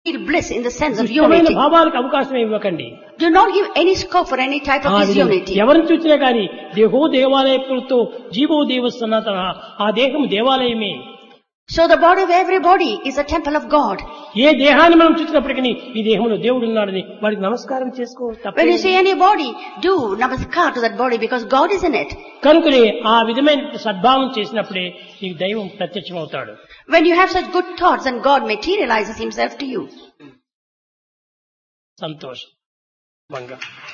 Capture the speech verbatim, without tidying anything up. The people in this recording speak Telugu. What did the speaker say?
bliss in the sense of ఇష్టమైన unity. భావాలకు అవకాశం ఇవ్వకండి. Do not give any scope for any type of ఆ విధంగా disunity. ఎవరిని చూసినా గాని దేహో దేవాలయంతో జీవో దేవ సనాతన, ఆ దేహం దేవాలయమే. So the body of everybody is a temple of God. ఏ దేహాన్ని మనం చూసినప్పటికీ ఈ దేహంలో దేవుడు ఉన్నాడని వాడికి నమస్కారం చేసుకో When you తప్ప. see any body, do namaskar to that body because God is in it. కనుకనే ఆ విధమైన సద్భావం చేసినప్పుడే నీకు దైవం ప్రత్యక్షమవుతాడు. When you have such good thoughts, and God materializes himself to you. సంతోషం. మంగ